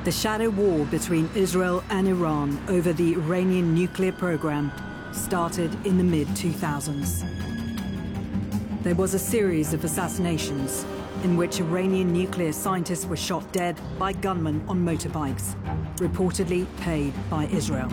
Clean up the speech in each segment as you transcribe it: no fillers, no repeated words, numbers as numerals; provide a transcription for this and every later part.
The shadow war between Israel and Iran over the Iranian nuclear program started in the mid-2000s. There was a series of assassinations in which Iranian nuclear scientists were shot dead by gunmen on motorbikes, reportedly paid by Israel.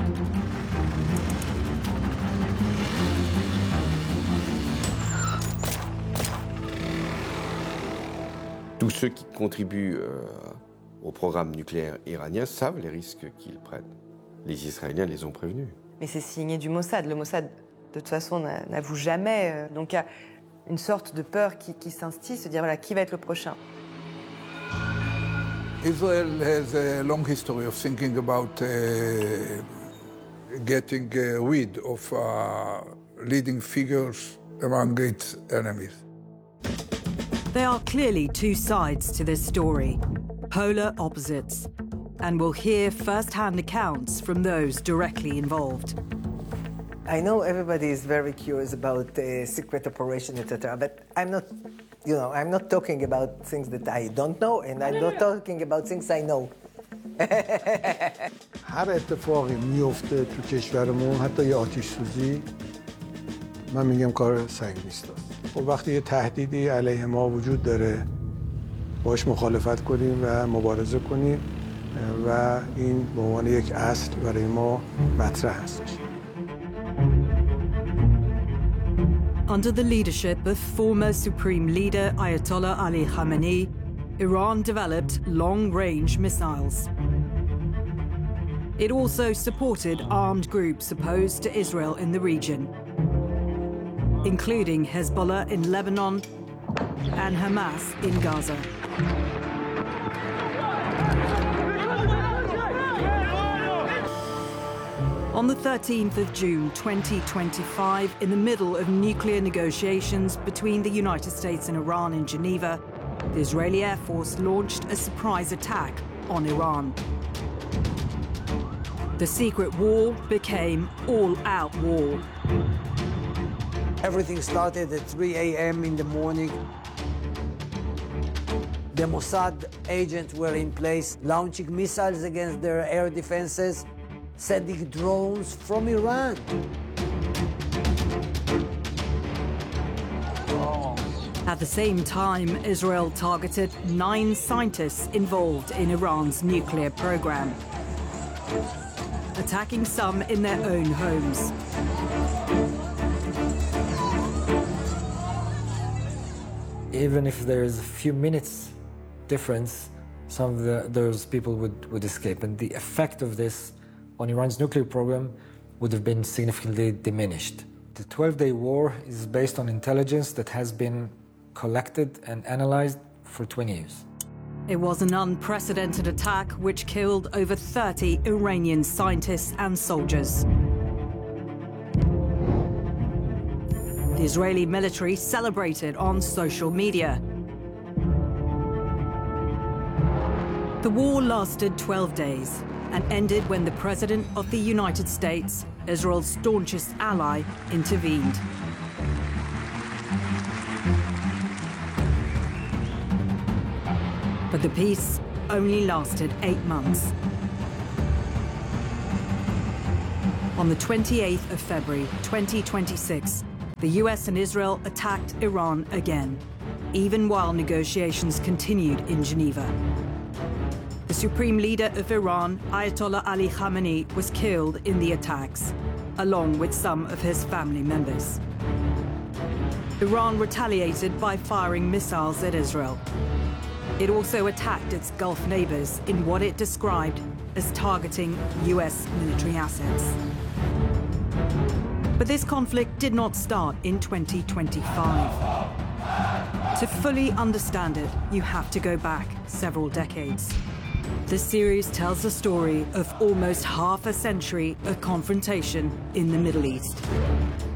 Tous ceux qui contribuent au programme nucléaire iranien savent les risques qu'ils prennent. Les Israéliens les ont prévenus. Mais c'est signé du Mossad. Le Mossad, de toute façon, n'avoue jamais. Donc il y a une sorte de peur qui s'instille, se dire voilà, qui va être le prochain. Israel has a long history of thinking about getting rid of leading figures among its enemies. There are clearly two sides to this story, polar opposites, and we'll hear first-hand accounts from those directly involved. I know everybody is very curious about secret operation, etc., but I'm not, I'm not talking about things that I don't know, and I'm not talking about things I know. هر اتفاقی میفته تو کشورمون، حتی یه آتش سوزی، من میگم کار سنگ نیست. خب وقتی یه تهدیدی علیه ما وجود داره، باش مخالفت کنیم و مبارزه کنیم و این به عنوان یک اصل برای ما مطرح هستش. Under the leadership of former Supreme Leader Ayatollah Ali Khamenei, Iran developed long-range missiles. It also supported armed groups opposed to Israel in the region, including Hezbollah in Lebanon and Hamas in Gaza. On the 13th of June 2025, in the middle of nuclear negotiations between the United States and Iran in Geneva, the Israeli Air Force launched a surprise attack on Iran. The secret war became all-out war. Everything started at 3 a.m. in the morning. The Mossad agents were in place, launching missiles against their air defenses, sending drones from Iran. At the same time, Israel targeted 9 scientists involved in Iran's nuclear program, attacking some in their own homes. Even if there's a few minutes difference, some of those people would escape. And the effect of this on Iran's nuclear program would have been significantly diminished. The 12-day war is based on intelligence that has been collected and analyzed for 20 years. It was an unprecedented attack which killed over 30 Iranian scientists and soldiers. The Israeli military celebrated on social media. The war lasted 12 days and ended when the President of the United States, Israel's staunchest ally, intervened. But the peace only lasted 8 months. On the 28th of February 2026, the US and Israel attacked Iran again, even while negotiations continued in Geneva. The supreme leader of Iran, Ayatollah Ali Khamenei, was killed in the attacks, along with some of his family members. Iran retaliated by firing missiles at Israel. It also attacked its Gulf neighbors in what it described as targeting US military assets. But this conflict did not start in 2025. To fully understand it, you have to go back several decades. This series tells the story of almost half a century of confrontation in the Middle East.